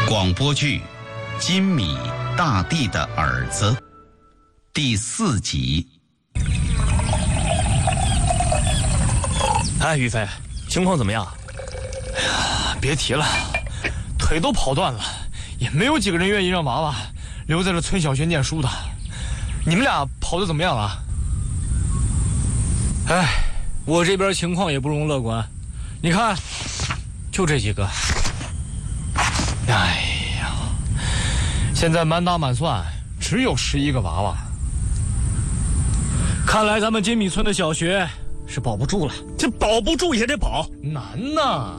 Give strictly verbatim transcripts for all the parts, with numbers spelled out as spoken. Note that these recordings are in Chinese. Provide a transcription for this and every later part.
广播剧《金米大地的儿子》第四集。 哎，于飞，情况怎么样？ 哎呀，别提了，腿都跑断了，也没有几个人愿意让娃娃留在这村小学念书的。你们俩跑得怎么样了？ 哎，我这边情况也不容乐观，你看，就这几个。 哎呀，现在满打满算只有十一个娃娃， 看来咱们金米村的小学是保不住了。 这保不住也得保， 难呐！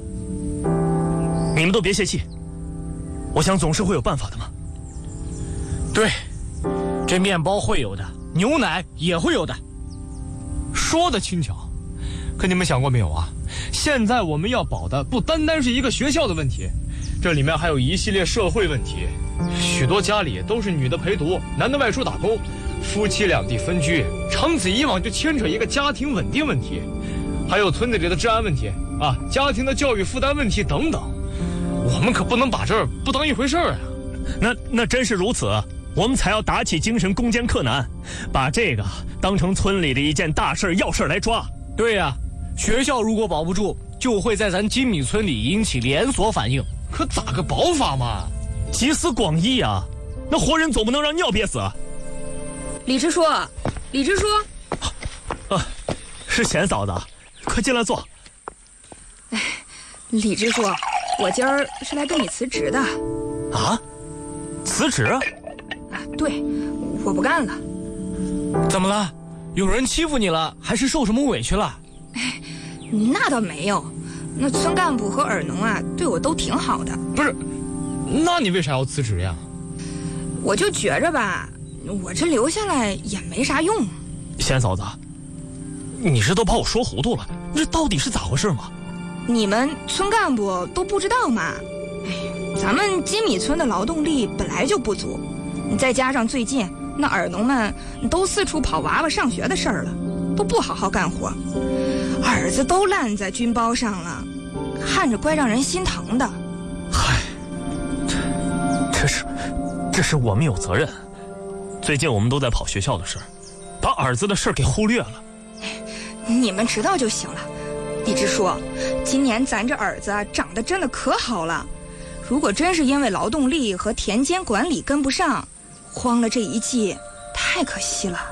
你们都别泄气，我想总是会有办法的嘛。 对，这面包会有的，牛奶也会有的。 说的轻巧，可你们想过没有啊？现在我们要保的不单单是一个学校的问题，这里面还有一系列社会问题。许多家里都是女的陪读，男的外出打工，夫妻两地分居，长此以往就牵扯一个家庭稳定问题，还有村子里的治安问题啊，家庭的教育负担问题等等。我们可不能把这儿不当一回事儿啊！ 那那真是如此，我们才要打起精神攻坚克难，把这个当成村里的一件大事要事来抓。 对呀、啊，学校如果保不住，就会在咱金米村里引起连锁反应。 可咋个保法嘛？ 集思广益啊！那活人总不能让尿憋死啊！ 李支书，李支书， 啊，是贤嫂子，快进来坐。 哎，李支书，我今儿是来跟你辞职的。 啊？辞职啊？ 啊，对，我不干了。 怎么了？有人欺负你了，还是受什么委屈了？ 哎，那倒没有，那村干部和尔农啊，对我都挺好的。 不是，那你为啥要辞职呀？ 我就觉着吧，我这留下来也没啥用。 贤嫂子，你这都把我说糊涂了，这到底是咋回事嘛？ 你们村干部都不知道吗？哎，咱们金米村的劳动力本来就不足，再加上最近那尔农们都四处跑娃娃上学的事儿了，都不好好干活，儿子都烂在军包上了，看着怪让人心疼的。 嗨，这这是这是我们有责任。最近我们都在跑学校的事儿，把儿子的事儿给忽略了。 你们知道就行了。李支书，今年咱这儿子啊长得真的可好了，如果真是因为劳动力和田间管理跟不上，荒了这一季，太可惜了。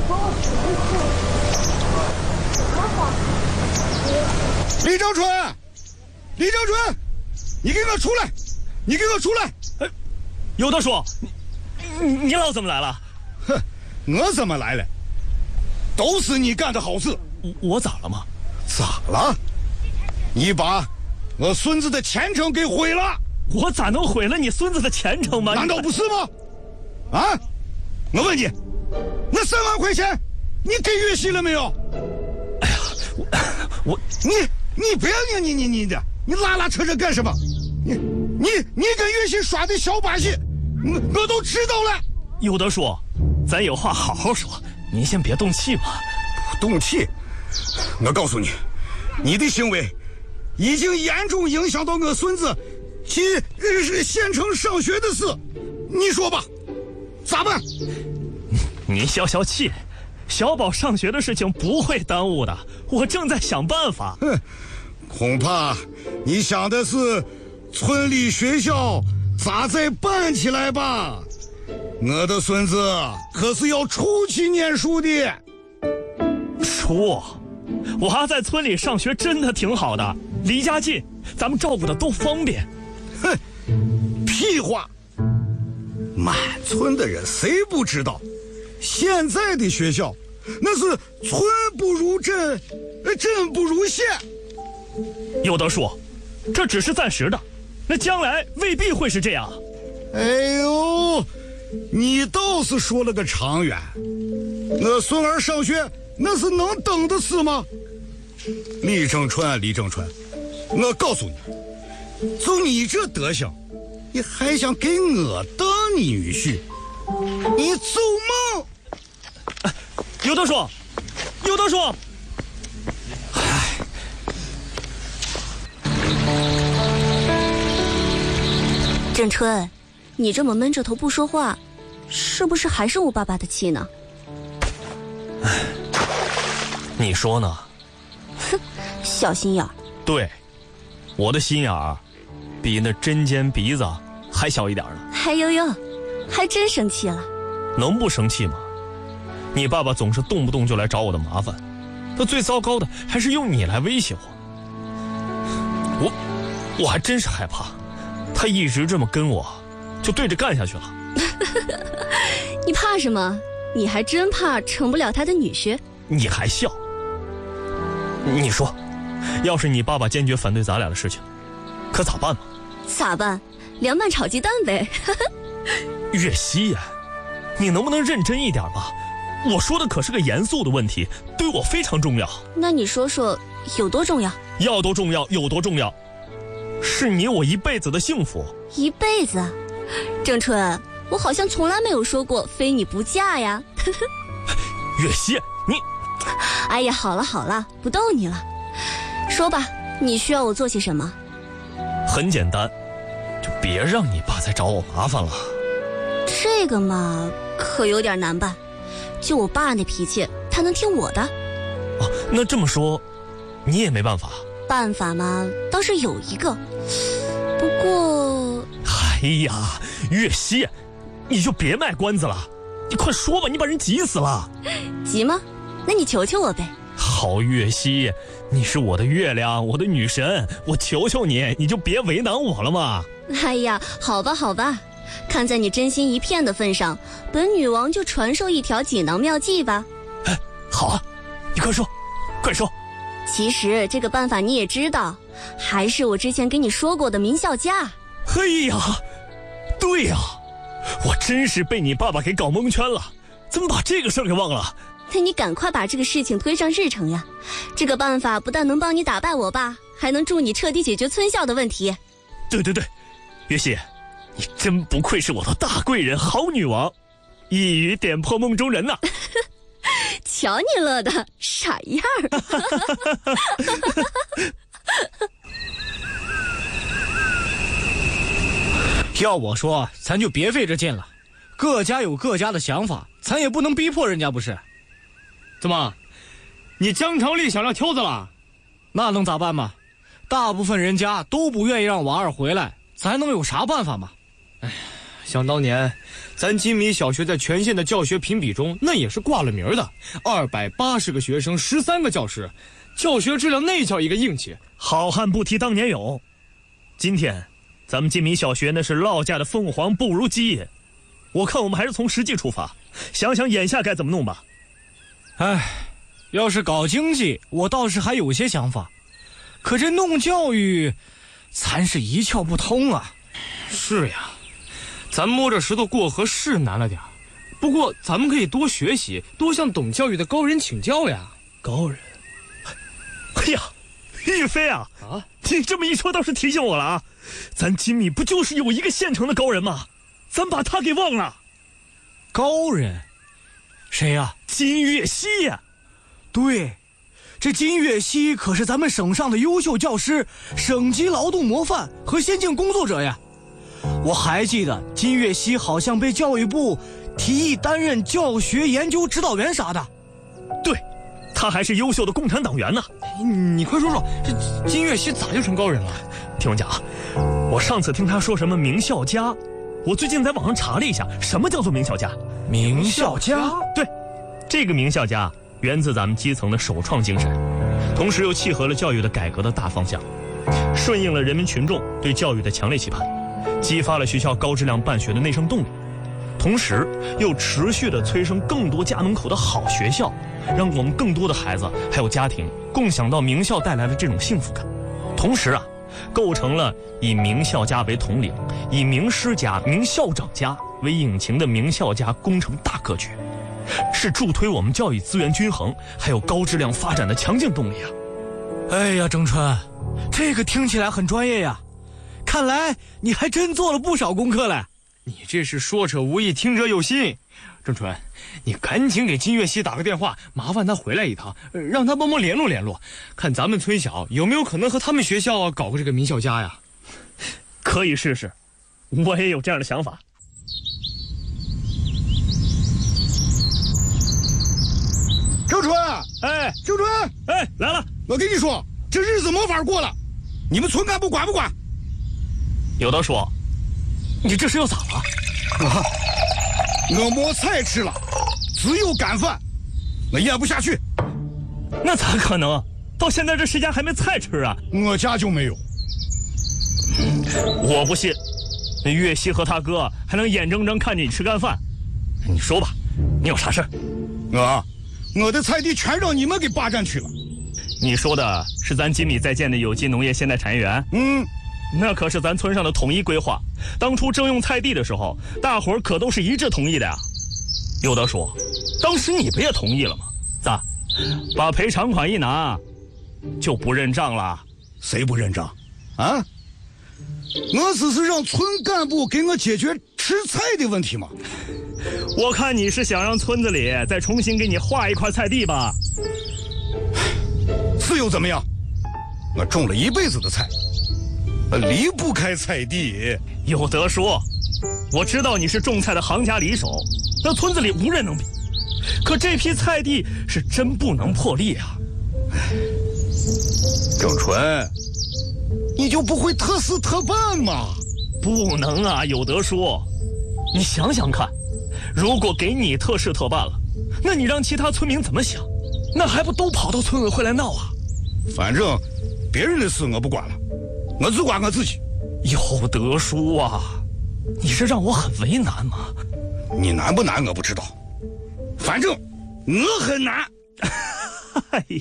李正春，李正春，你给我出来！你给我出来！ 哎，有的说，你你老怎么来了？ 哼，我怎么来了？都是你干的好事。 我我咋了吗？ 咋了？你把我孙子的前程给毁了！ 我咋能毁了你孙子的前程吗？ 难道不是吗？啊！我问你，那三万块钱你给月息了没有？ 哎呀，我我你你别你你你你的，你拉拉扯扯干什么？你你你跟月息耍的小把戏，我我都知道了。 有的说，咱有话好好说，您先别动气嘛。 不动气？我告诉你，你的行为已经严重影响到我孙子去是县城上学的事，你说吧，咋办？ 您消消气，小宝上学的事情不会耽误的，我正在想办法。 哼，恐怕你想的是村里学校咋再办起来吧？我的孙子可是要出去念书的。 叔，我还在村里上学真的挺好的，离家近，咱们照顾的都方便。 哼，屁话！满村的人谁不知道，现在的学校那是村不如镇，镇不如县。 有的说，这只是暂时的，那将来未必会是这样。 哎呦，你倒是说了个长远，我孙儿上学那是能等的事吗？李正川，李正川，我告诉你，就你这德行，你还想给我当女婿？你做梦！ 哎，有的说，有的说。 郑春，你这么闷着头不说话，是不是还生我爸爸的气呢？ 哎，你说呢？ 哼，小心眼儿。 对，我的心眼儿比那针尖鼻子还小一点呢。 哎呦呦，还真生气了？ 能不生气吗？你爸爸总是动不动就来找我的麻烦，那最糟糕的还是用你来威胁我。我我还真是害怕，他一直这么跟我，就对着干下去了。 你怕什么？你还真怕成不了他的女婿？ 你还笑？你说，要是你爸爸坚决反对咱俩的事情，可咋办嘛？ 咋办？凉拌炒鸡蛋呗。 月溪呀，你能不能认真一点吧？我说的可是个严肃的问题，对我非常重要。 那你说说有多重要？ 要多重要有多重要，是你我一辈子的幸福。 一辈子？郑春，我好像从来没有说过非你不嫁呀。 月溪，你…… 哎呀，好了好了，不逗你了。说吧，你需要我做些什么？ 很简单，就别让你爸再找我麻烦了。 这个嘛，可有点难办。就我爸那脾气，他能听我的？ 哦，那这么说，你也没办法。 办法嘛，倒是有一个，不过…… 哎呀，月溪，你就别卖关子了，你快说吧，你把人急死了。 急吗？那你求求我呗。 好，月溪，你是我的月亮，我的女神，我求求你，你就别为难我了嘛。 哎呀，好吧好吧，看在你真心一片的份上，本女王就传授一条锦囊妙计吧。 哎，好啊，你快说，快说。 其实这个办法你也知道，还是我之前跟你说过的明孝家。 嘿呀，对呀，我真是被你爸爸给搞蒙圈了，怎么把这个事儿给忘了？ 那你赶快把这个事情推上日程呀！这个办法不但能帮你打败我爸，还能助你彻底解决村校的问题。 对对对，月溪，你真不愧是我的大贵人，好女王，一语点破梦中人呐、啊！ 瞧你乐的傻样儿！ 要我说，咱就别费这劲了，各家有各家的想法，咱也不能逼迫人家，不是？ 怎么，你江长丽想要挑子了？ 那能咋办嘛？大部分人家都不愿意让王二回来，咱能有啥办法嘛？ 哎，想当年，咱金米小学在全县的教学评比中，那也是挂了名的，二百八十个学生，十三个教师，教学质量那叫一个硬气。 好汉不提当年勇，今天咱们金米小学那是落架的凤凰不如鸡，我看我们还是从实际出发，想想眼下该怎么弄吧。 哎，要是搞经济，我倒是还有些想法，可这弄教育，咱是一窍不通啊。 是呀，咱摸着石头过河是难了点，不过咱们可以多学习，多向懂教育的高人请教呀。 高人？哎呀，玉飞啊，啊，你这么一说倒是提醒我了啊，咱金米不就是有一个现成的高人吗？咱把他给忘了。 高人？谁呀、啊？ 金月溪呀！ 对，这金月溪可是咱们省上的优秀教师，省级劳动模范和先进工作者呀。我还记得金月溪好像被教育部提议担任教学研究指导员啥的。 对，他还是优秀的共产党员呢。 你快说说，这金月溪咋就成高人了？ 听我讲啊，我上次听他说什么名校家，我最近在网上查了一下，什么叫做名校家？ 名校家？ 对，这个名校家源自咱们基层的首创精神，同时又契合了教育的改革的大方向，顺应了人民群众对教育的强烈期盼，激发了学校高质量办学的内生动力，同时又持续地催生更多家门口的好学校，让我们更多的孩子还有家庭共享到名校带来的这种幸福感。同时啊，构成了以名校家为统领，以名师家、名校长家为引擎的名校家工程大格局，是助推我们教育资源均衡还有高质量发展的强劲动力啊！ 哎呀，郑春，这个听起来很专业呀，看来你还真做了不少功课嘞。 你这是说者无意，听者有心。郑春，你赶紧给金月溪打个电话，麻烦他回来一趟，让他帮忙联络联络，看咱们村小有没有可能和他们学校搞个这个名校家呀。 可以试试， 我也有这样的想法。 郑春， 哎， 郑春， 哎，来了！ 我跟你说，这日子没法过了，你们村干部管不管？ 有的说， 你这是要咋了？ 啊，我没菜吃了，只有干饭，我咽不下去。 那咋可能？到现在这谁家还没菜吃啊？ 我家就没有。 我不信，那岳西和他哥还能眼睁睁看着你吃干饭？你说吧，你有啥事儿？ 啊，我的菜地全让你们给霸占去了。 你说的是咱金米在建的有机农业现代产业园？ 嗯， 那可是咱村上的统一规划。当初征用菜地的时候，大伙儿可都是一致同意的呀。有的说，当时你不也同意了吗？咋，把赔偿款一拿，就不认账了？ 谁不认账？啊？我只是让村干部给我解决吃菜的问题嘛。 我看你是想让村子里再重新给你划一块菜地吧？ 是又怎么样？我种了一辈子的菜，离不开菜地。 有得说，我知道你是种菜的行家里手，那村子里无人能比。可这批菜地是真不能破例啊！ 郑纯，你就不会特事特办吗？ 不能啊，有得说。你想想看，如果给你特事特办了，那你让其他村民怎么想？那还不都跑到村委会来闹啊？ 反正别人的事我不管了，我只管我自己。 有得说啊，你是让我很为难吗？ 你难不难我不知道，反正我很难。 哎呀！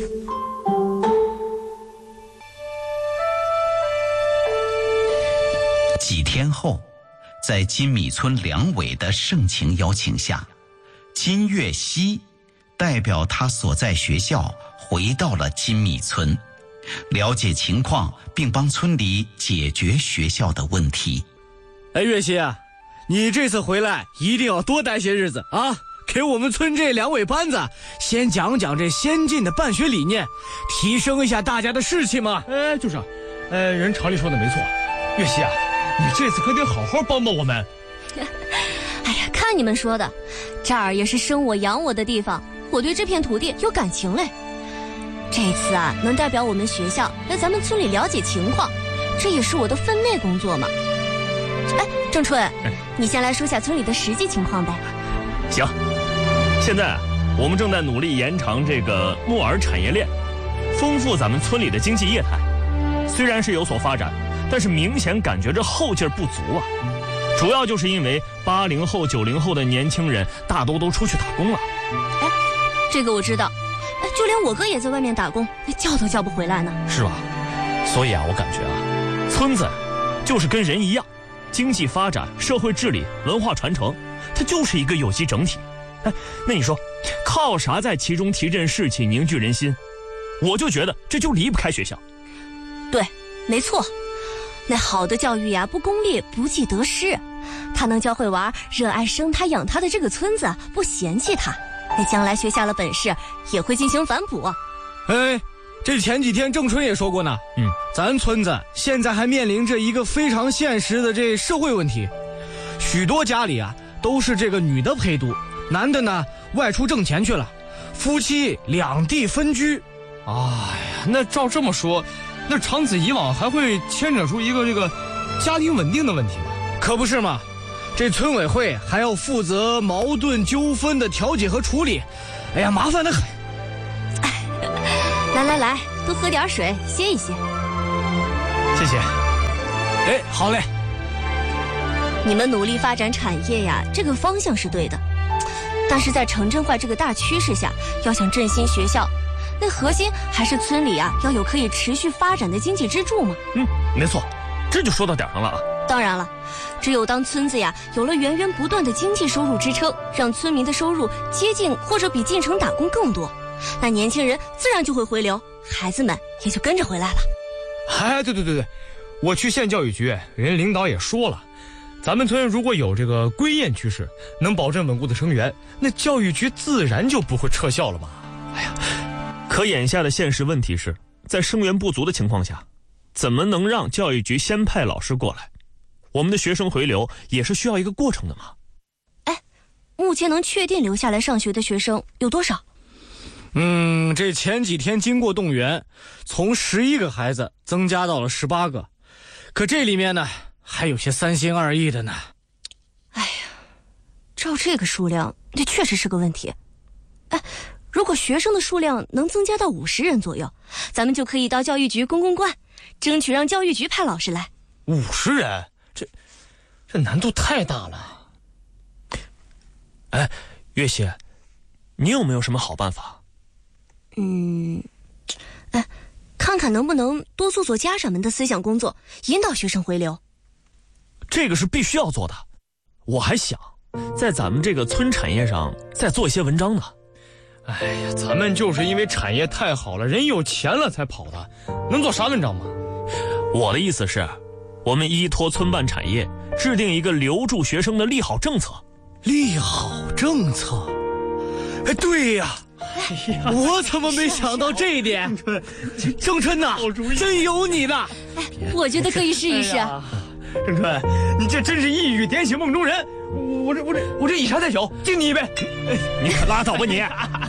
几天后，在金米村梁伟的盛情邀请下，金岳熙代表他所在学校回到了金米村，了解情况，并帮村里解决学校的问题。 哎，岳熙啊，你这次回来一定要多待些日子啊，给我们村这两位班子先讲讲这先进的办学理念，提升一下大家的士气嘛。 哎，就是，呃，人常理说的没错，岳熙啊，你这次可得好好帮帮我们。 哎呀，看你们说的，这儿也是生我养我的地方，我对这片土地有感情嘞。这次啊，能代表我们学校来咱们村里了解情况，这也是我的分内工作嘛。哎，郑春，你先来说下村里的实际情况呗。 行，现在我们正在努力延长这个木耳产业链，丰富咱们村里的经济业态。虽然是有所发展，但是明显感觉这后劲儿不足啊。主要就是因为八零后、九零后的年轻人大多都出去打工了。 哎，这个我知道，哎，就连我哥也在外面打工，那叫都叫不回来呢。 是吧？所以啊，我感觉啊， 村子就是跟人一样，经济发展、社会治理、文化传承，它就是一个有机整体。哎，那你说，靠啥在其中提振士气、凝聚人心？我就觉得这就离不开学校。 对，没错。那好的教育呀，不功利，不计得失，它能教会娃热爱生他养他的这个村子，不嫌弃他。那将来学下了本事，也会进行反哺。 哎，这前几天郑春也说过呢， 嗯， 咱村子现在还面临着一个非常现实的这社会问题，许多家里啊都是这个女的陪读，男的呢外出挣钱去了，夫妻两地分居。 哎呀，那照这么说，那长此以往还会牵扯出一个这个家庭稳定的问题吗？ 可不是嘛，这村委会还要负责矛盾纠纷的调解和处理，哎呀，麻烦得很。 来来来，多喝点水，歇一歇。 谢谢。 哎，好嘞。 你们努力发展产业呀，这个方向是对的，但是在城镇化这个大趋势下，要想振兴学校，那核心还是村里啊要有可以持续发展的经济支柱嘛。 嗯，没错，这就说到点上了啊。 当然了，只有当村子呀有了源源不断的经济收入支撑，让村民的收入接近或者比进城打工更多，那年轻人自然就会回流，孩子们也就跟着回来了。 哎，对对对对，我去县教育局，人领导也说了，咱们村如果有这个归雁趋势，能保证稳固的生源，那教育局自然就不会撤销了嘛。 哎呀，可眼下的现实问题是，在生源不足的情况下，怎么能让教育局先派老师过来？ 我们的学生回流也是需要一个过程的嘛。 哎，目前能确定留下来上学的学生有多少？ 嗯，这前几天经过动员，从十一个孩子增加到了十八个，可这里面呢，还有些三心二意的呢。 哎呀，照这个数量，这确实是个问题。哎，如果学生的数量能增加到五十人左右，咱们就可以到教育局公公关，争取让教育局派老师来。 五十人，这这难度太大了。 哎，岳西，你有没有什么好办法？ 嗯，哎，看看能不能多做做家长们的思想工作，引导学生回流。 这个是必须要做的。我还想在咱们这个村产业上再做一些文章呢。 哎呀，咱们就是因为产业太好了，人有钱了才跑的，能做啥文章吗？ 我的意思是，我们依托村办产业，制定一个留住学生的利好政策。 利好政策？哎，对呀。我怎么没想到这一点？郑春呐，真有你的！ 哎，我觉得可以试一试。哎、 郑春，你这真是一语点醒梦中人。我这我这我这以茶代酒，敬你一杯。 你可拉倒吧你！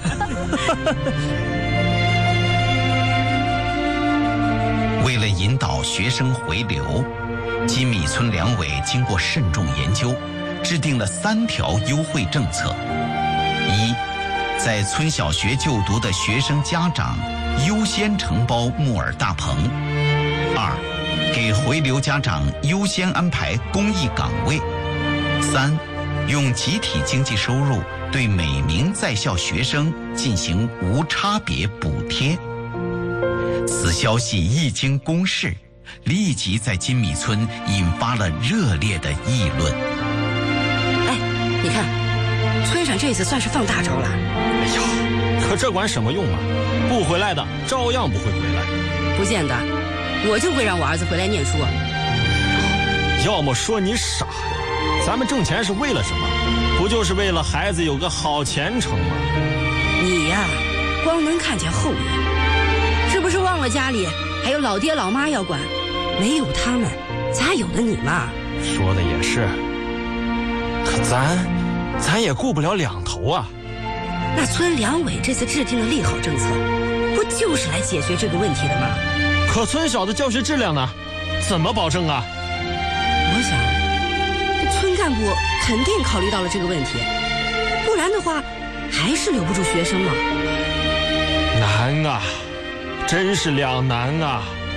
为了引导学生回流，金米村两委经过慎重研究，制定了三条优惠政策：一，在村小学就读的学生家长优先承包木耳大棚；二，给回流家长优先安排公益岗位；三，用集体经济收入对每名在校学生进行无差别补贴。此消息一经公示，立即在金米村引发了热烈的议论。 哎，你看，村上这次算是放大招了。 哎呦，可这管什么用啊？不回来的照样不会回来。 不见得，我就会让我儿子回来念书。 要么说你傻呀，咱们挣钱是为了什么？不就是为了孩子有个好前程吗？ 你呀，光能看见后面，是不是忘了家里还有老爹老妈要管？没有他们，咋有了你嘛？ 说的也是，可咱咱也顾不了两头啊。 那村两委这次制定的利好政策，不就是来解决这个问题的吗？ 可村小的教学质量呢？怎么保证啊？ 我想，这村干部肯定考虑到了这个问题，不然的话，还是留不住学生嘛。 难啊，真是两难啊！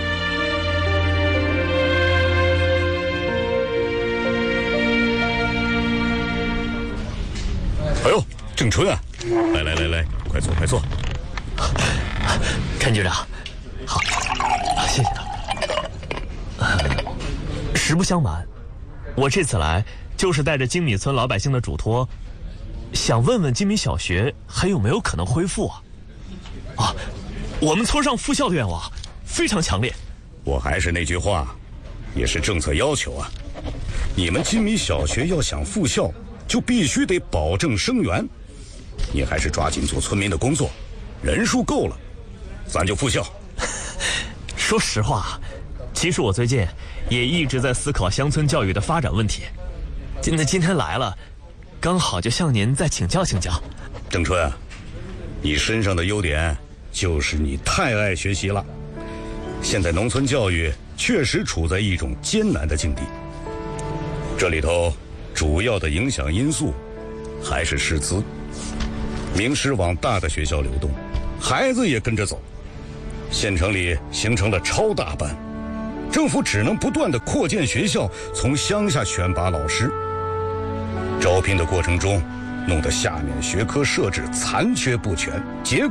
哎呦，郑春啊，来来来来，快坐快坐。 陈局长，好，谢谢他。呃，实不相瞒，我这次来就是带着金米村老百姓的嘱托，想问问金米小学还有没有可能恢复啊？啊，我们村上复校的愿望非常强烈。 我还是那句话，也是政策要求啊。你们金米小学要想复校，就必须得保证生源。你还是抓紧做村民的工作，人数够了，咱就复校。 说实话，其实我最近也一直在思考乡村教育的发展问题。今天今天来了，刚好就向您再请教请教。 郑春，你身上的优点就是你太爱学习了。现在农村教育确实处在一种艰难的境地，这里头主要的影响因素还是师资。名师往大的学校流动，孩子也跟着走，县城里形成了超大班，政府只能不断地扩建学校，从乡下选拔老师。招聘的过程中，弄得下面学科设置残缺不全，结果